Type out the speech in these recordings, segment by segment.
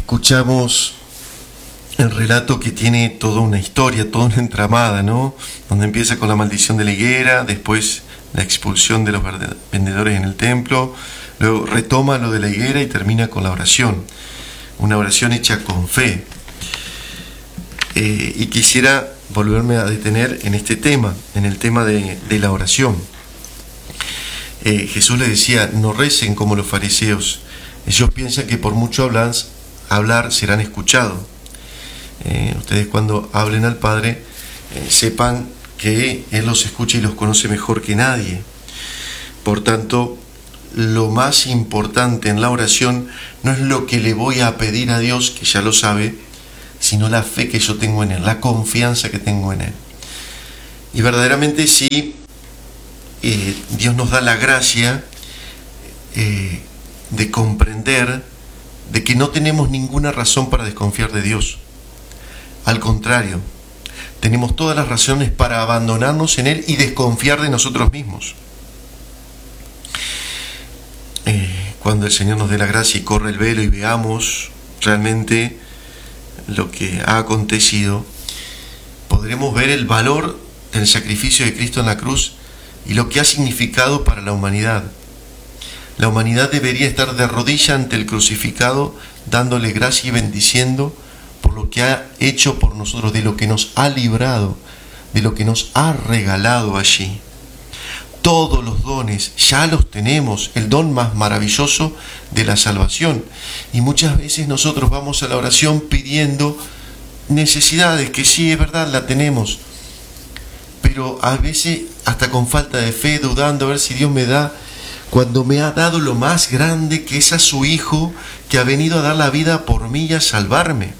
Escuchamos el relato que tiene toda una historia, toda una entramada, ¿no? Donde empieza con la maldición de la higuera, después la expulsión de los vendedores en el templo, luego retoma lo de la higuera y termina con la oración. Una oración hecha con fe. Y quisiera volverme a detener en este tema, en el tema de la oración. Jesús le decía, no recen como los fariseos. Ellos piensan que por mucho hablar serán escuchados. Ustedes cuando hablen al Padre, sepan que Él los escucha y los conoce mejor que nadie. Por tanto, lo más importante en la oración no es lo que le voy a pedir a Dios, que ya lo sabe, sino la fe que yo tengo en Él, la confianza que tengo en Él. Y verdaderamente si Dios nos da la gracia de comprender de que no tenemos ninguna razón para desconfiar de Dios. Al contrario, tenemos todas las razones para abandonarnos en Él y desconfiar de nosotros mismos. Cuando el Señor nos dé la gracia y corre el velo y veamos realmente lo que ha acontecido, podremos ver el valor del sacrificio de Cristo en la cruz y lo que ha significado para la humanidad. La humanidad debería estar de rodillas ante el crucificado, dándole gracia y bendiciendo por lo que ha hecho por nosotros, de lo que nos ha librado, de lo que nos ha regalado allí. Todos los dones ya los tenemos, el don más maravilloso de la salvación. Y muchas veces nosotros vamos a la oración pidiendo necesidades, que sí, es verdad, la tenemos, pero a veces hasta con falta de fe, dudando a ver si Dios me da, cuando me ha dado lo más grande, que es a su Hijo, que ha venido a dar la vida por mí y a salvarme.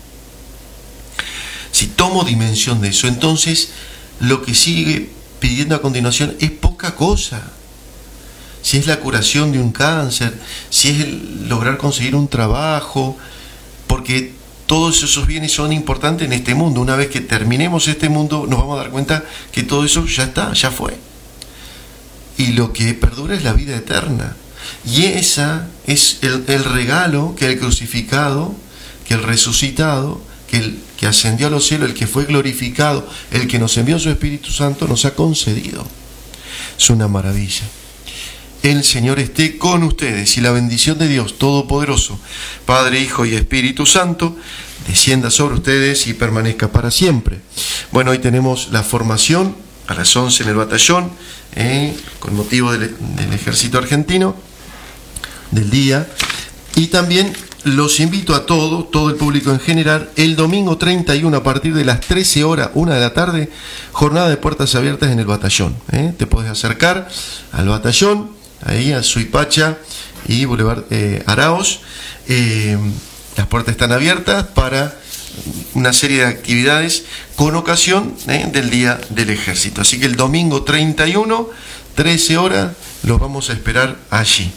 Si tomo dimensión de eso, entonces lo que sigue pidiendo a continuación es poca cosa. Si es la curación de un cáncer, si es el lograr conseguir un trabajo, porque todos esos bienes son importantes en este mundo. Una vez que terminemos este mundo, nos vamos a dar cuenta que todo eso ya está, ya fue. Y lo que perdura es la vida eterna. Y esa es el regalo que el crucificado, que el resucitado, que el que ascendió a los cielos, el que fue glorificado, el que nos envió su Espíritu Santo, nos ha concedido. Es una maravilla. El Señor esté con ustedes y la bendición de Dios Todopoderoso, Padre, Hijo y Espíritu Santo, descienda sobre ustedes y permanezca para siempre. Bueno, hoy tenemos la formación a las 11 en el batallón, con motivo del ejército argentino, del día, y también los invito a todo el público en general, el domingo 31 a partir de las 13 horas, 1 de la tarde, jornada de puertas abiertas en el batallón. Te puedes acercar al batallón, ahí a Suipacha y Boulevard Araos. Las puertas están abiertas para una serie de actividades con ocasión del Día del Ejército. Así que el domingo 31, 13 horas, los vamos a esperar allí.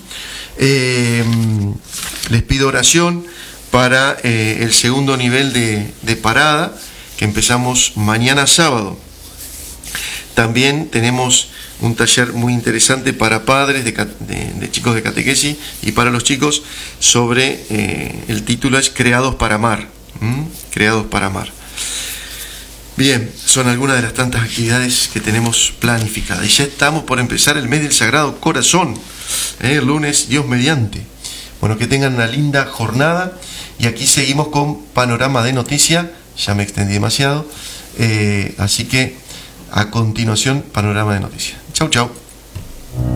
Les pido oración para el segundo nivel de parada, que empezamos mañana sábado. También tenemos un taller muy interesante para padres de chicos de catequesis y para los chicos sobre, el título es Creados para Amar. Creados para Amar. Bien, son algunas de las tantas actividades que tenemos planificadas. Y ya estamos por empezar el mes del Sagrado Corazón, el lunes, Dios mediante. Bueno, que tengan una linda jornada. Y aquí seguimos con Panorama de Noticias. Ya me extendí demasiado. Así que a continuación, Panorama de Noticias. Chau, chau.